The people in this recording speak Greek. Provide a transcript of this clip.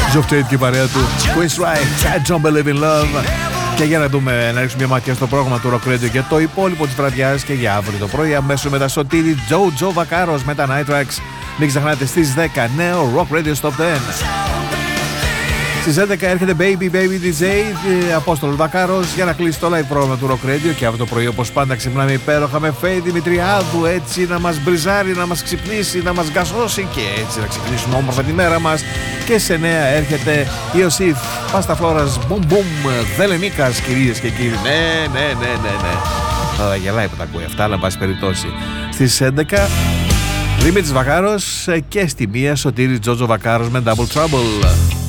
Geoff Tate και η παρέα του. Queen's Right, I Don't Believe in Love. Και για να δούμε, να ρίξουμε μια ματιά στο πρόγραμμα του Rock Radio για το υπόλοιπο της βραδιάς και για αύριο το πρωί. Αμέσως μετά Σωτήρη Jojo Vaccaro με τα Night Tracks. Μην ξεχνάτε στις 10 νέο Rock Radio Stop 10. Στις 11 έρχεται Baby DJ Απόστολος Βακάρος για να κλείσει το live πρόγραμμα του Rock Radio. Και αυτό το πρωί, όπως πάντα, ξυπνάμε υπέροχα με Φέη Δημητριάδου, έτσι να μας μπριζάρει, να μας ξυπνήσει, να μας γκασώσει και έτσι να ξυπνήσουμε όμορφα τη μέρα μας. Και σε 9 έρχεται Ιωσήφ Πάστα Φλόρας Μπουμ Μπουμ Δελενίκας, κυρίες και κύριοι. Ναι. Θα γελάει που τα ακούει αυτά, αλλά εν πάση περιπτώσει. Στις 11 Δημήτρης Βακάρος και στη 1 Σωτήρης Τζότζο Βακάρος με Double Trouble.